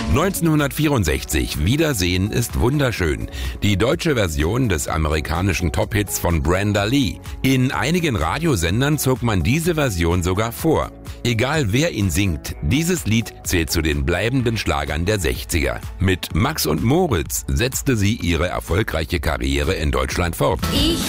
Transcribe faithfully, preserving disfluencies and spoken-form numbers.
neunzehnhundertvierundsechzig, Wiedersehen ist wunderschön. Die deutsche Version des amerikanischen Top-Hits von Brenda Lee. In einigen Radiosendern zog man diese Version sogar vor. Egal wer ihn singt, dieses Lied zählt zu den bleibenden Schlagern der sechziger. Mit Max und Moritz setzte sie ihre erfolgreiche Karriere in Deutschland fort. Ich